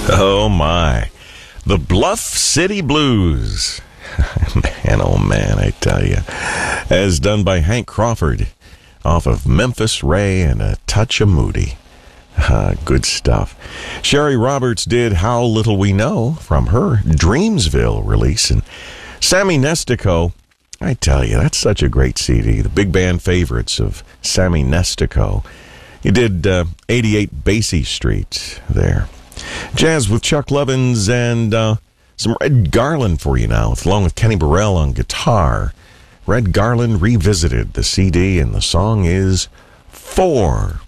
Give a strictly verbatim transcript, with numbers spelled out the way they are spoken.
Oh, my. The Bluff City Blues. Man, oh, man, I tell you. As done by Hank Crawford off of Memphis Ray and a Touch of Moody. Uh, good stuff. Sherry Roberts did How Little We Know from her Dreamsville release. And Sammy Nestico, I tell you, that's such a great C D. The big band favorites of Sammy Nestico. He did uh, eighty-eight Basie Street there. Jazz with Chuck Lovins and uh, some Red Garland for you now, along with Kenny Burrell on guitar. Red Garland Revisited, the C D, and the song is Four.